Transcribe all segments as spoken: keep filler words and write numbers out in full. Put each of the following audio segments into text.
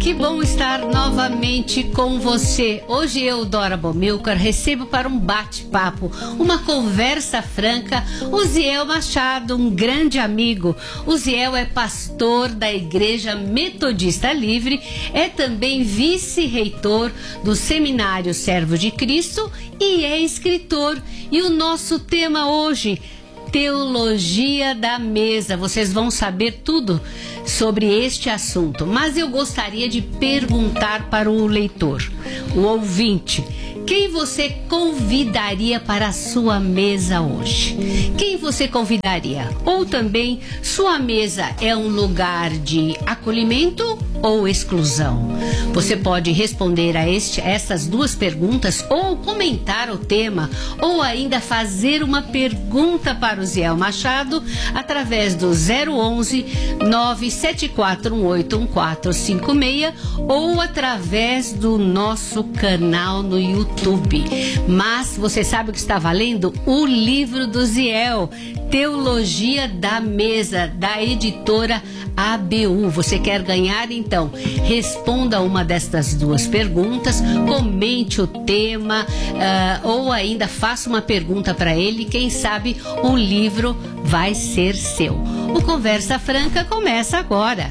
Que bom estar novamente com você. Hoje eu, Dora Bomilcar, recebo para um bate-papo, uma conversa franca, o Ziel Machado, um grande amigo. O Ziel é pastor da Igreja Metodista Livre, é também vice-reitor do Seminário Servo de Cristo e é escritor. E o nosso tema hoje, Teologia da Mesa. Vocês vão saber tudo sobre este assunto, mas eu gostaria de perguntar para o leitor, o ouvinte, quem você convidaria para a sua mesa hoje? Quem você convidaria? Ou também, sua mesa é um lugar de acolhimento ou exclusão? Você pode responder a este, essas duas perguntas, ou comentar o tema, ou ainda fazer uma pergunta para o Ziel Machado através do zero onze, nove sete quatro um oito um quatro cinco seis ou através do nosso canal no YouTube. Mas você sabe o que está valendo? O livro do Ziel, Teologia da Mesa, da editora A B U. Você quer ganhar? Então, responda uma destas duas perguntas, comente o tema, uh, ou ainda faça uma pergunta para ele. Quem sabe o livro vai ser seu. O Conversa Franca começa agora.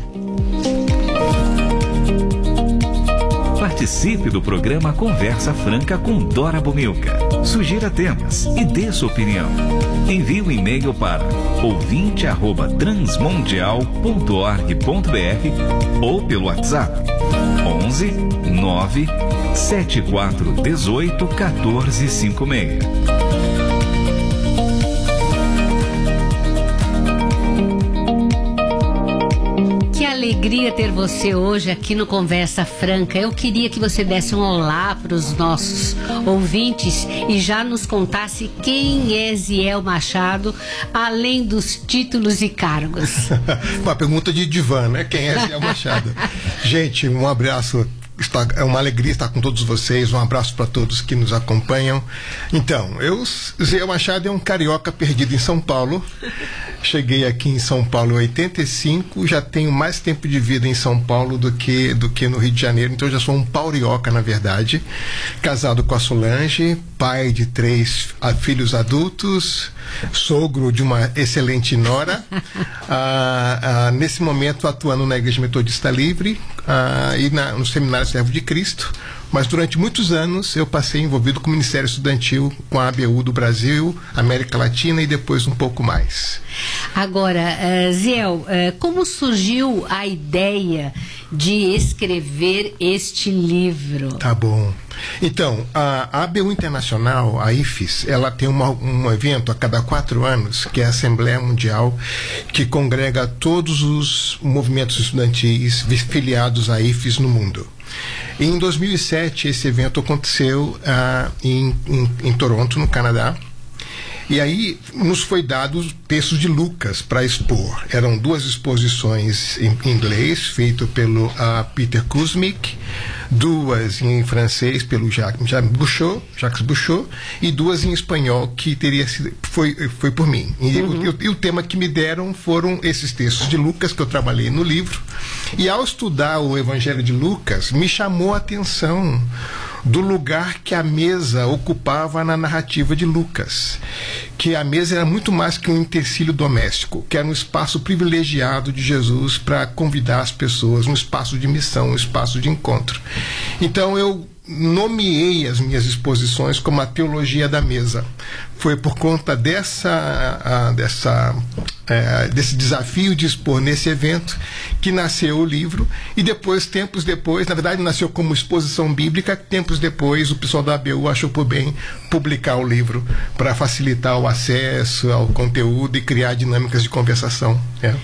Participe do programa Conversa Franca com Dora Bomilcar. Sugira temas e dê sua opinião. Envie um e-mail para ouvinte arroba transmundial ponto org ponto br ou pelo WhatsApp onze, nove sete quatro um oito, um quatro cinco seis. Alegria ter você hoje aqui no Conversa Franca. Eu queria que você desse um olá para os nossos ouvintes e já nos contasse quem é Ziel Machado, além dos títulos e cargos. Uma pergunta de divã, né? Quem é Ziel Machado? Gente, um abraço. Está, é uma alegria estar com todos vocês. Um abraço para todos que nos acompanham. Então, eu, Ziel Machado é um carioca perdido em São Paulo. Cheguei aqui em São Paulo em oitenta e cinco, já tenho mais tempo de vida em São Paulo do que, do que no Rio de Janeiro, então eu já sou um paulioca, na verdade. Casado com a Solange, pai de três filhos adultos, sogro de uma excelente nora. ah, ah, nesse momento atuando na Igreja Metodista Livre ah, e na, no Seminário Servo de Cristo. Mas durante muitos anos eu passei envolvido com o Ministério Estudantil, com a A B U do Brasil, América Latina e depois um pouco mais. Agora, uh, Ziel, uh, como surgiu a ideia de escrever este livro? Tá bom. Então, a A B U Internacional, a I F E S, ela tem uma, um evento a cada quatro anos, que é a Assembleia Mundial, que congrega todos os movimentos estudantis filiados à I F E S no mundo. Em dois mil e sete, esse evento aconteceu uh, em, em, em Toronto, no Canadá. E aí nos foi dado os textos de Lucas para expor. Eram duas exposições em inglês, feito pelo uh, Peter Kuzmick, duas em francês pelo Jacques, Jacques Bouchot, Jacques Bouchot, e duas em espanhol que teria sido, foi, foi por mim. E, uhum. o, e o tema que me deram foram esses textos de Lucas que eu trabalhei no livro. E ao estudar o Evangelho de Lucas, me chamou a atenção do lugar que a mesa ocupava na narrativa de Lucas, que a mesa era muito mais que um utensílio doméstico, que era um espaço privilegiado de Jesus para convidar as pessoas, um espaço de missão, um espaço de encontro. Então eu nomeei as minhas exposições como a Teologia da Mesa. Foi por conta dessa, a, dessa, é, desse desafio de expor nesse evento que nasceu o livro, e depois, tempos depois, na verdade nasceu como exposição bíblica, tempos depois o pessoal da A B U achou por bem publicar o livro para facilitar o acesso ao conteúdo e criar dinâmicas de conversação. É.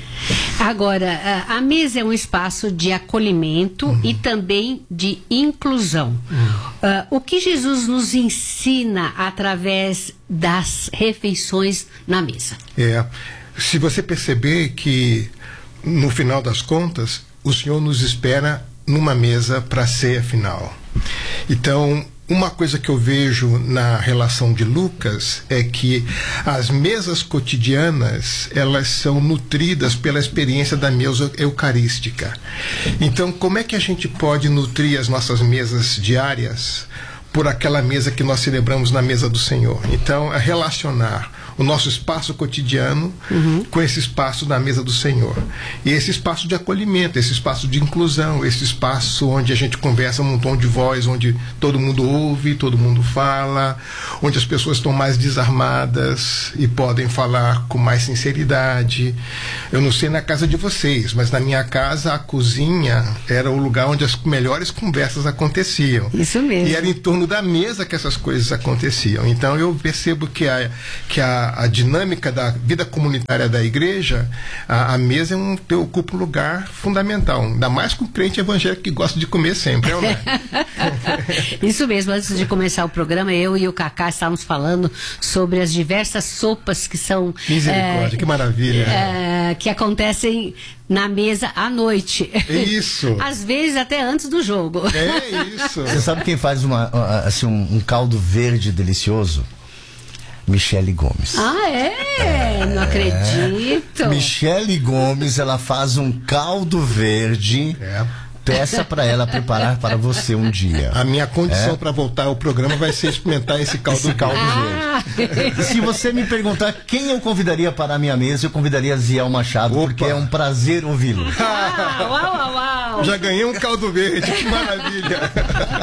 Agora, a mesa é um espaço de acolhimento uhum. e também de inclusão. Uhum. Uh, o que Jesus nos ensina através das refeições na mesa? É, se você perceber que no final das contas o Senhor nos espera numa mesa para a ceia final. Então, uma coisa que eu vejo na relação de Lucas é que as mesas cotidianas, elas são nutridas pela experiência da mesa eucarística. Então, como é que a gente pode nutrir as nossas mesas diárias por aquela mesa que nós celebramos na mesa do Senhor? Então, é relacionar o nosso espaço cotidiano uhum. com esse espaço na mesa do Senhor. E esse espaço de acolhimento, esse espaço de inclusão, esse espaço onde a gente conversa num tom de voz, onde todo mundo ouve, todo mundo fala, onde as pessoas estão mais desarmadas e podem falar com mais sinceridade. Eu não sei na casa de vocês, mas na minha casa a cozinha era o lugar onde as melhores conversas aconteciam. Isso mesmo. E era em torno da mesa que essas coisas aconteciam. Então eu percebo que a, que a A, a dinâmica da vida comunitária da igreja, a, a mesa é um, ocupa um lugar fundamental, ainda mais com o crente evangélico que gosta de comer sempre, não é? Isso mesmo. Antes de começar o programa, eu e o Cacá estávamos falando sobre as diversas sopas que são misericórdia, é, que maravilha, é, que acontecem na mesa à noite. Isso. Às vezes até antes do jogo. É isso. Você sabe quem faz uma, assim, um, um caldo verde delicioso? Michele Gomes. Ah, é? Não acredito. Michele Gomes, ela faz um caldo verde. É. Peça para ela preparar para você um dia. A minha condição é. para voltar ao programa vai ser experimentar esse caldo, esse caldo ah. verde. E se você me perguntar quem eu convidaria para a minha mesa, eu convidaria Ziel Machado, Opa. porque é um prazer ouvi-lo. Ah, uau, uau, uau. Já ganhei um caldo verde, que maravilha.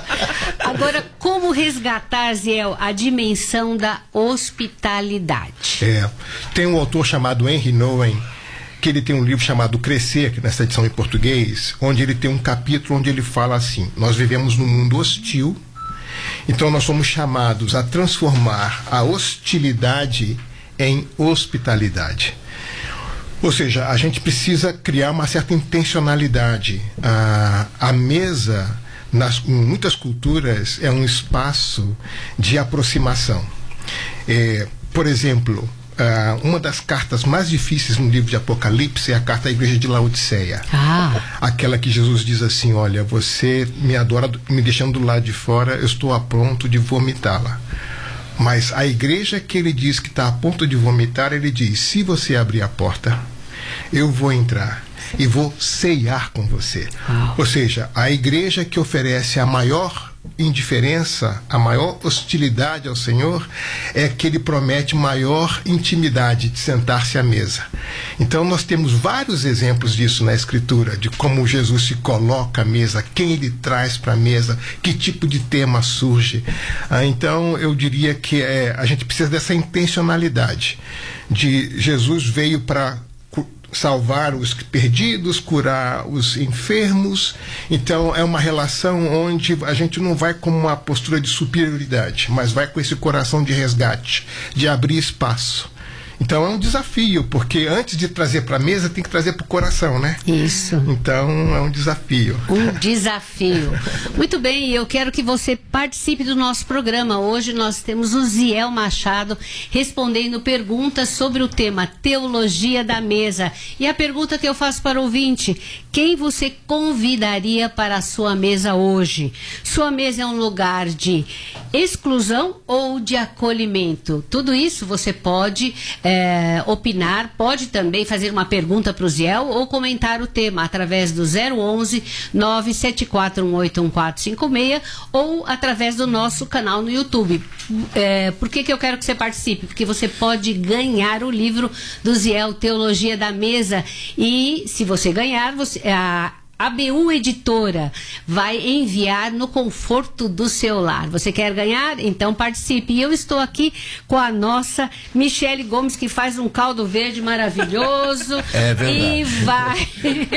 Agora, como resgatar, Ziel, a dimensão da hospitalidade? É, tem um autor chamado Henry Nouwen, que ele tem um livro chamado Crescer, que nessa edição em português, onde ele tem um capítulo onde ele fala assim: nós vivemos num mundo hostil, então nós somos chamados a transformar a hostilidade em hospitalidade. Ou seja, a gente precisa criar uma certa intencionalidade. A, a mesa, nas, em muitas culturas, é um espaço de aproximação. É, por exemplo, Uh, uma das cartas mais difíceis no livro de Apocalipse é a carta à igreja de Laodiceia. Ah. Aquela que Jesus diz assim: olha, você me adora me deixando do lado de fora, eu estou a ponto de vomitá-la. Mas a igreja que ele diz que está a ponto de vomitar, ele diz: se você abrir a porta, eu vou entrar e vou ceiar com você. Ah. Ou seja, a igreja que oferece a maior indiferença, a maior hostilidade ao Senhor, é que ele promete maior intimidade de sentar-se à mesa. Então nós temos vários exemplos disso na Escritura, de como Jesus se coloca à mesa, quem ele traz para a mesa, que tipo de tema surge. Ah, então eu diria que é, a gente precisa dessa intencionalidade, de Jesus veio para salvar os perdidos, curar os enfermos. Então é uma relação onde a gente não vai com uma postura de superioridade, mas vai com esse coração de resgate, de abrir espaço. Então é um desafio, porque antes de trazer para a mesa tem que trazer para o coração, né? Isso. Então é um desafio. Um desafio. Muito bem, eu quero que você participe do nosso programa. Hoje nós temos o Ziel Machado respondendo perguntas sobre o tema Teologia da Mesa. E a pergunta que eu faço para o ouvinte: quem você convidaria para a sua mesa hoje? Sua mesa é um lugar de exclusão ou de acolhimento? Tudo isso você pode É, opinar, pode também fazer uma pergunta para o Ziel ou comentar o tema através do zero onze, nove sete quatro um oito um quatro cinco seis ou através do nosso canal no YouTube. É, por que que eu quero que você participe? Porque você pode ganhar o livro do Ziel, Teologia da Mesa, e se você ganhar, você, a A B U Editora vai enviar no conforto do seu lar. Você quer ganhar? Então participe. E eu estou aqui com a nossa Michele Gomes, que faz um caldo verde maravilhoso. É verdade. E vai,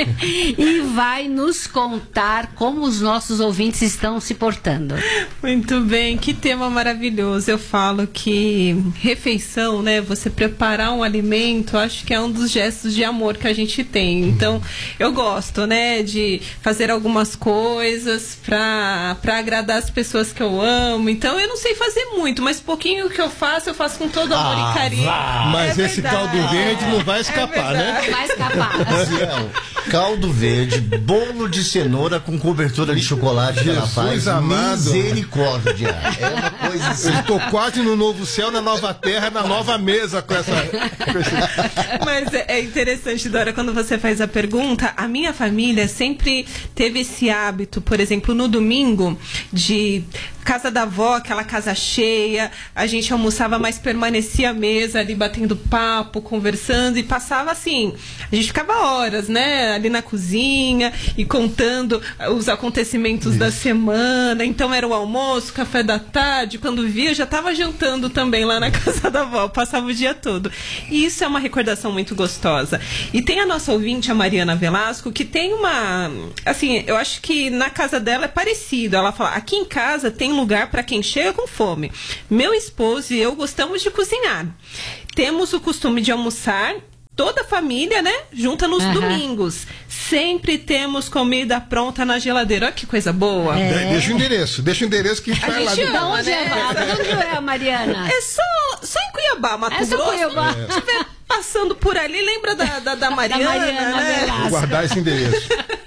e vai nos contar como os nossos ouvintes estão se portando. Muito bem, que tema maravilhoso. Eu falo que refeição, né? Você preparar um alimento, acho que é um dos gestos de amor que a gente tem. Então, eu gosto, né? De de fazer algumas coisas pra, pra agradar as pessoas que eu amo. Então eu não sei fazer muito, mas pouquinho que eu faço, eu faço com todo amor Ah, e carinho. vá. Mas É esse verdade. caldo verde não vai É escapar, né? verdade. Vai escapar. Ziel, caldo verde, bolo de cenoura com cobertura de chocolate que ela Jesus faz. amado. Misericórdia. É uma coisa assim. Eu estou quase no novo céu, na nova terra, na nova mesa com essa. Com esse... Mas é é interessante, Dora, quando você faz a pergunta, a minha família sempre teve esse hábito, por exemplo, no domingo, de casa da avó, aquela casa cheia, a gente almoçava, mas permanecia à mesa ali batendo papo, conversando e passava assim, a gente ficava horas, né, ali na cozinha e contando os acontecimentos Isso. da semana. Então era o almoço, café da tarde, quando via já estava jantando também lá na casa da avó, passava o dia todo. E isso é uma recordação muito gostosa. E tem a nossa ouvinte, a Mariana Velasco, que tem uma, assim, eu acho que na casa dela é parecido. Ela fala, aqui em casa tem lugar para quem chega com fome. Meu esposo e eu gostamos de cozinhar. Temos o costume de almoçar toda a família, né? Junta nos uhum. domingos. Sempre temos comida pronta na geladeira. Olha que coisa boa. É. Deixa o endereço. Deixa o endereço que a gente vai lá. Da onde é, onde é, Mariana? É só, só em Cuiabá, Mato é Grosso. Cuiabá. Se tiver passando por ali, lembra da, da, da Mariana, da Mariana né? Vou guardar esse endereço.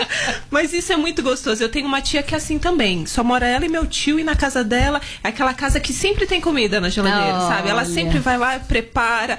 Mas isso é muito gostoso. Eu tenho uma tia que é assim também. Só mora ela e meu tio, e na casa dela é aquela casa que sempre tem comida na geladeira, Olha. sabe? Ela sempre vai lá, prepara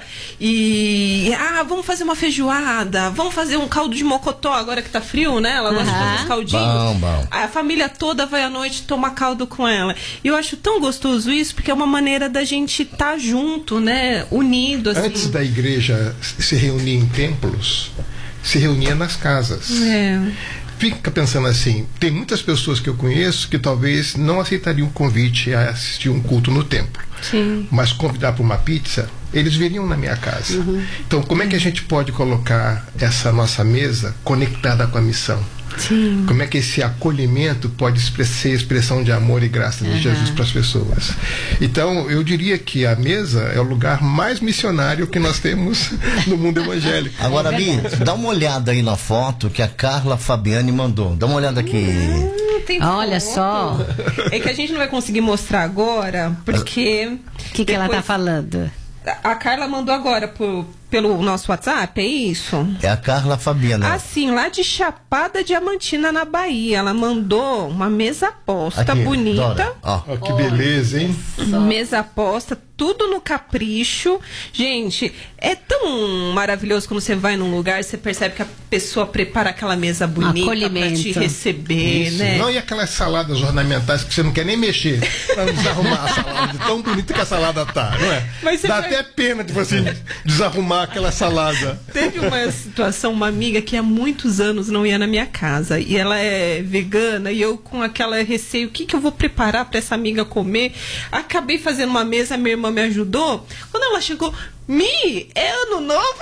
e... Ah, vamos fazer uma feijoada, vamos fazer um caldo de mocotó, agora que tá frio, né? Ela gosta uhum. de fazer os caldinhos. Bom, bom. A família toda vai à noite tomar caldo com ela. E eu acho tão gostoso isso, porque é uma maneira da gente estar tá junto, né? Unido, assim. Antes da igreja se reunir em templos, se reunia nas casas. É. Fica pensando assim, tem muitas pessoas que eu conheço que talvez não aceitariam o convite a assistir um culto no templo. Sim. Mas convidar para uma pizza, eles viriam na minha casa. Uhum. Então, como é que a gente pode colocar essa nossa mesa conectada com a missão? Sim. Como é que esse acolhimento pode ser expressão de amor e graça de uhum. Jesus para as pessoas? Então, eu diria que a mesa é o lugar mais missionário que nós temos no mundo evangélico. Agora, Bi, dá uma olhada aí na foto que a Carla Fabiani mandou. Dá uma olhada aqui. Hum, tem Olha foto. só. É que a gente não vai conseguir mostrar agora, porque... O que, que ela tá falando? A Carla mandou agora por, pelo nosso WhatsApp, é isso? É a Carla Fabiana. Assim, lá de Chapada Diamantina, na Bahia. Ela mandou uma mesa posta Aqui, bonita. Ó. Oh, que beleza, hein? Mesa posta, tudo no capricho. Gente, é tão maravilhoso quando você vai num lugar, você percebe que a pessoa prepara aquela mesa bonita pra te receber, Isso. né? Não, e aquelas saladas ornamentais que você não quer nem mexer pra desarrumar a salada, de tão bonita que a salada tá, não é? Mas Dá vai... até pena de você desarrumar aquela salada. Teve uma situação, uma amiga que há muitos anos não ia na minha casa, e ela é vegana, e eu com aquela receio, o que, que eu vou preparar para essa amiga comer? Acabei fazendo uma mesa, minha irmã me ajudou. Quando ela chegou, Mi, é ano novo?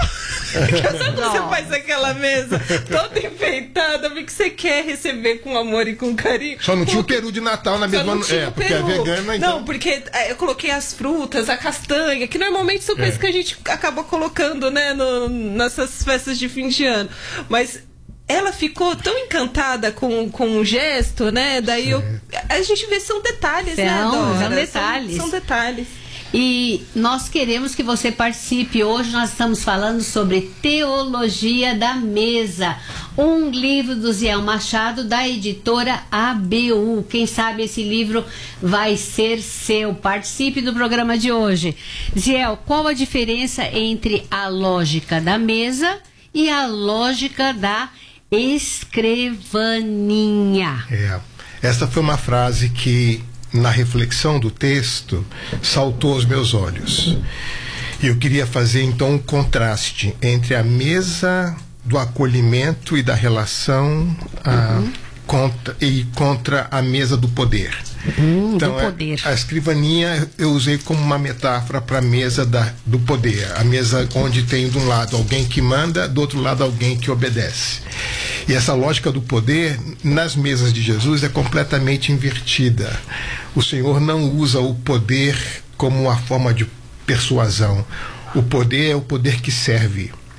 Sabe quando você faz aquela mesa toda enfeitada, porque você quer receber com amor e com carinho? Só não tinha o peru de Natal na mesma... É, porque é vegana, então... Não, porque é, eu coloquei as frutas, a castanha, que normalmente são coisas é. que a gente acaba colocando, né, no, nessas festas de fim de ano. Mas... ela ficou tão encantada com, com o gesto, né? Daí eu, a gente vê, são detalhes, são, né, Dora? São detalhes. São, são detalhes. E nós queremos que você participe. Hoje nós estamos falando sobre Teologia da Mesa, um livro do Ziel Machado, da editora A B U. Quem sabe esse livro vai ser seu. Participe do programa de hoje. Ziel, qual a diferença entre a lógica da mesa e a lógica da escrivaninha? É, essa foi uma frase que, na reflexão do texto, saltou aos meus olhos. E eu queria fazer então um contraste entre a mesa do acolhimento e da relação uhum. a, contra, e contra a mesa do poder. Hum, então, do poder. A, a escrivaninha eu usei como uma metáfora para a mesa da, do poder. A mesa onde tem de um lado alguém que manda, do outro lado alguém que obedece. E essa lógica do poder, nas mesas de Jesus, é completamente invertida. O Senhor não usa o poder como uma forma de persuasão. O poder é o poder que serve.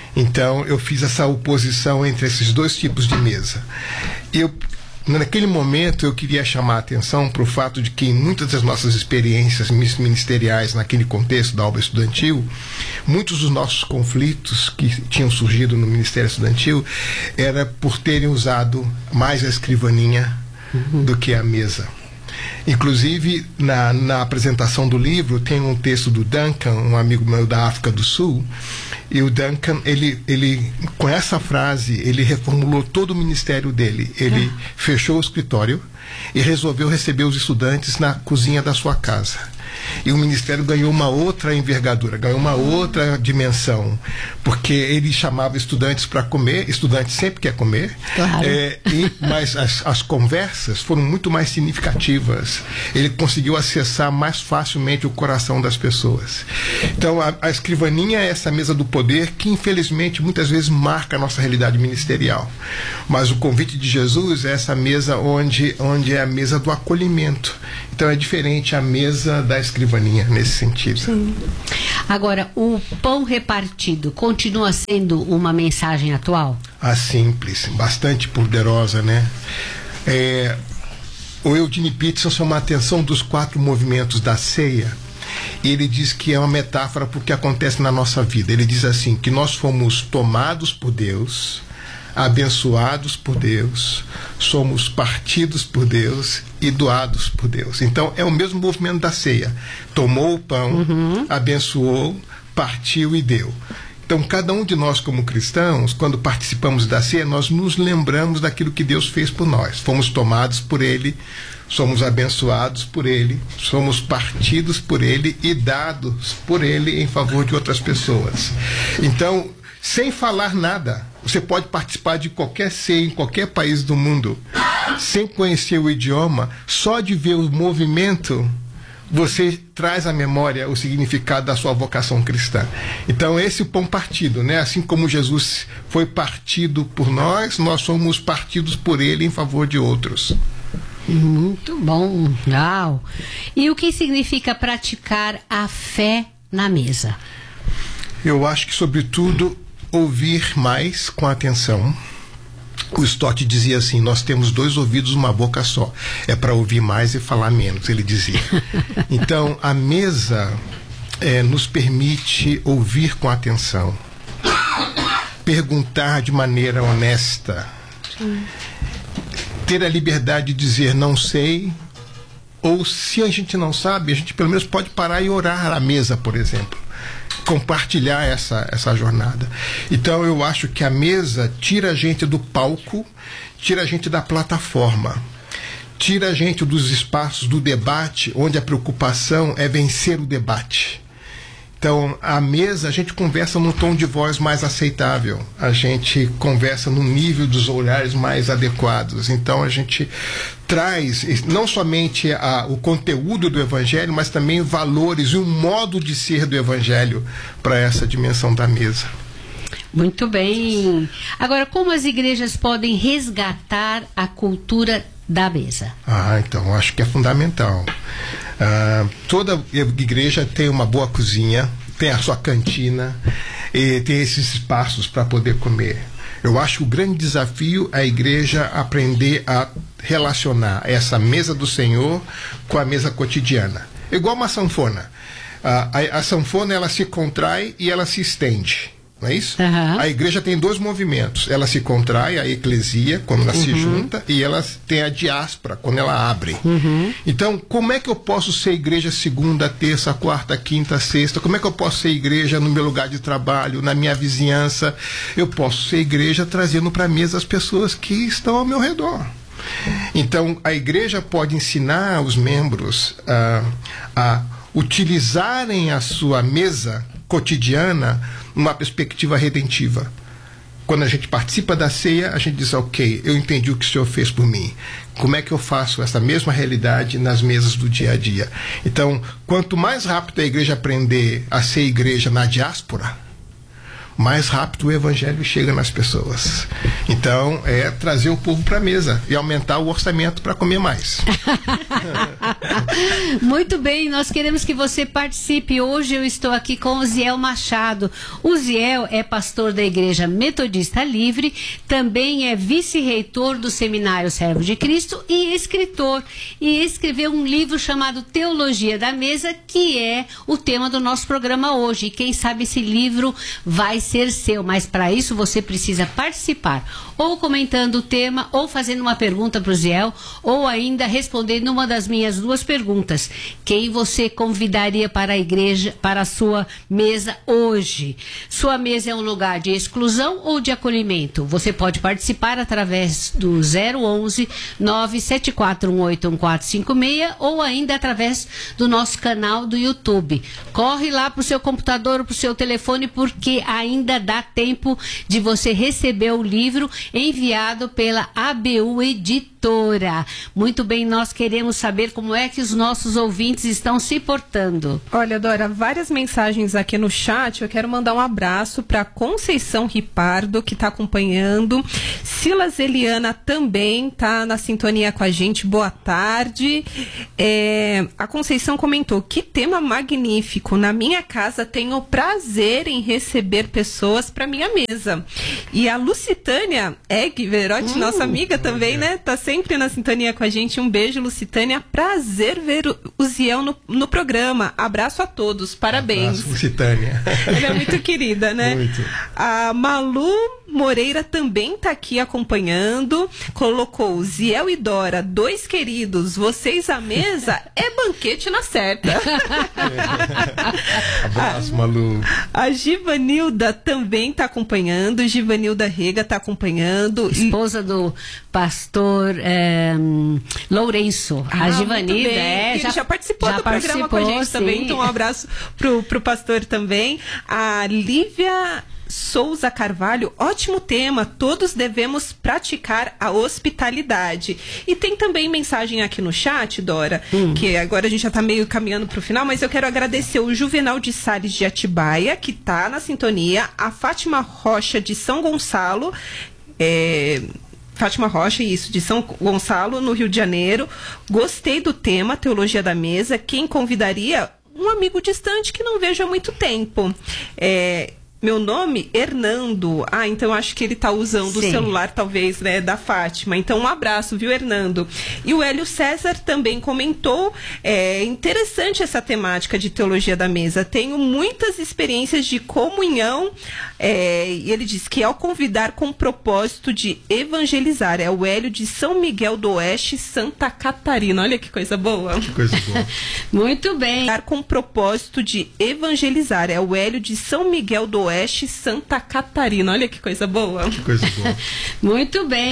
Então eu fiz essa oposição entre esses dois tipos de mesa. Eu Naquele momento eu queria chamar a atenção para o fato de que em muitas das nossas experiências ministeriais naquele contexto da obra estudantil, muitos dos nossos conflitos que tinham surgido no Ministério Estudantil era por terem usado mais a escrivaninha uhum. do que a mesa. Inclusive, na, na apresentação do livro, tem um texto do Duncan, um amigo meu da África do Sul, e o Duncan, ele, ele, com essa frase, ele reformulou todo o ministério dele. Ele ah. fechou o escritório e resolveu receber os estudantes na cozinha da sua casa. E o ministério ganhou uma outra envergadura, ganhou uma outra dimensão, porque ele chamava estudantes para comer. Estudante sempre quer comer, claro. é, e, mas as, as conversas foram muito mais significativas. Ele conseguiu acessar mais facilmente o coração das pessoas. Então a, a escrivaninha é essa mesa do poder que infelizmente muitas vezes marca a nossa realidade ministerial, mas o convite de Jesus é essa mesa onde, onde é a mesa do acolhimento. Então é diferente a mesa da escrivaninha nesse sentido. Sim. Agora, o pão repartido continua sendo uma mensagem atual? Ah, simples, bastante poderosa, né? É, o Eugene Peterson chama a atenção dos quatro movimentos da ceia. E ele diz que é uma metáfora para o que acontece na nossa vida. Ele diz assim, que nós fomos tomados por Deus, abençoados por Deus, somos partidos por Deus e doados por Deus. Então é o mesmo movimento da ceia. Tomou o pão, uhum. abençoou, partiu e deu. Então cada um de nós como cristãos, quando participamos da ceia, nós nos lembramos daquilo que Deus fez por nós. Fomos tomados por Ele, somos abençoados por Ele, somos partidos por Ele e dados por Ele em favor de outras pessoas. Então, sem falar nada, você pode participar de qualquer ceia em qualquer país do mundo, sem conhecer o idioma, só de ver o movimento, você traz à memória o significado da sua vocação cristã. Então esse é o pão partido, né? Assim como Jesus foi partido por nós, nós somos partidos por Ele em favor de outros. Muito bom, legal. E o que significa praticar a fé na mesa? Eu acho que, sobretudo, ouvir mais com atenção. O Stott dizia assim, nós temos dois ouvidos, uma boca só. É para ouvir mais e falar menos, ele dizia. Então, a mesa é, nos permite ouvir com atenção, perguntar de maneira honesta, Sim. ter a liberdade de dizer não sei, ou se a gente não sabe, a gente pelo menos pode parar e orar à mesa, por exemplo. Compartilhar essa, essa jornada. Então eu acho que a mesa tira a gente do palco, tira a gente da plataforma, tira a gente dos espaços do debate, onde a preocupação é vencer o debate. Então, à mesa, a gente conversa num tom de voz mais aceitável, a gente conversa no nível dos olhares mais adequados. Então, a gente traz não somente a, o conteúdo do Evangelho, mas também valores e um modo de ser do Evangelho para essa dimensão da mesa. Muito bem. Agora, como as igrejas podem resgatar a cultura da mesa? Ah, então, acho que é fundamental. Ah, toda igreja tem uma boa cozinha, tem a sua cantina, e tem esses espaços para poder comer. Eu acho que o grande desafio é a igreja aprender a relacionar essa mesa do Senhor com a mesa cotidiana. Igual uma sanfona. Ah, a, a sanfona, ela se contrai e ela se estende. Não é isso? Uhum. A igreja tem dois movimentos. Ela se contrai, a eclesia, quando ela uhum. se junta, e ela tem a diáspora, quando ela abre. Uhum. Então, como é que eu posso ser igreja segunda, terça, quarta, quinta, sexta? Como é que eu posso ser igreja no meu lugar de trabalho, na minha vizinhança? Eu posso ser igreja trazendo para a mesa as pessoas que estão ao meu redor. Então, a igreja pode ensinar os membros uh, a utilizarem a sua mesa cotidiana numa perspectiva redentiva. Quando a gente participa da ceia, a gente diz, ok, eu entendi o que o Senhor fez por mim. Como é que eu faço essa mesma realidade nas mesas do dia a dia? Então, quanto mais rápido a igreja aprender a ser igreja na diáspora, mais rápido o evangelho chega nas pessoas. Então, é trazer o povo para a mesa e aumentar o orçamento para comer mais. Muito bem, nós queremos que você participe. Hoje eu estou aqui com o Ziel Machado. O Ziel é pastor da Igreja Metodista Livre, também é vice-reitor do Seminário Servo de Cristo e escritor. E escreveu um livro chamado Teologia da Mesa, que é o tema do nosso programa hoje. E quem sabe esse livro vai ser seu, mas para isso você precisa participar, ou comentando o tema, ou fazendo uma pergunta para o Ziel, ou ainda respondendo uma das minhas duas perguntas: quem você convidaria para a igreja, para a sua mesa hoje? Sua mesa é um lugar de exclusão ou de acolhimento? Você pode participar através do zero onze, nove sete quatro um oito um quatro cinco seis ou ainda através do nosso canal do YouTube. Corre lá para o seu computador ou para o seu telefone, porque ainda dá tempo de você receber o livro enviado pela A B U Editora. Muito bem, nós queremos saber como é que os nossos ouvintes estão se portando. Olha, Dora, várias mensagens aqui no chat. Eu quero mandar um abraço para Conceição Ripardo, que está acompanhando. Silas Eliana também está na sintonia com a gente. Boa tarde. É, a Conceição comentou: que tema magnífico. Na minha casa tenho prazer em receber pessoas para minha mesa. E a Lucitânia Egg Verotti, hum, nossa amiga também, né? Tá sempre na sintonia com a gente. Um beijo, Lucitânia. Prazer ver o, o Ziel no, no programa. Abraço a todos. Parabéns. Abraço, Lucitânia. Ela é muito querida, né? Muito. A Malu Moreira também tá aqui acompanhando. Colocou: Ziel e Dora, dois queridos, vocês à mesa é banquete na certa. Abraço, Malu. A Givanilda também tá acompanhando. Givanilda Rega tá acompanhando. Esposa do pastor é, Lourenço. Ah, a Givanilda é, já, já participou já do participou, programa com a gente sim. também. Então um abraço pro, pro pastor também. A Lívia Souza Carvalho, ótimo tema, todos devemos praticar a hospitalidade. E tem também mensagem aqui no chat, Dora, hum. que agora a gente já está meio caminhando para o final, mas eu quero agradecer o Juvenal de Salles de Atibaia, que está na sintonia, a Fátima Rocha de São Gonçalo, é... Fátima Rocha, isso, de São Gonçalo, no Rio de Janeiro. Gostei do tema, Teologia da Mesa. Quem convidaria? Um amigo distante que não vejo há muito tempo. É... Meu nome, Hernando. Ah, então acho que ele tá usando Sim. o celular, talvez, né, da Fátima. Então, um abraço, viu, Hernando? E o Hélio César também comentou, é interessante essa temática de teologia da mesa. Tenho muitas experiências de comunhão, é, e ele diz que ao convidar com o propósito de evangelizar. É o Hélio de São Miguel do Oeste, Santa Catarina. Olha que coisa boa. Que coisa boa. Muito bem. Com o propósito de evangelizar. É o Hélio de São Miguel do Oeste, Santa Catarina. Olha que coisa boa. Que coisa boa. Muito bem.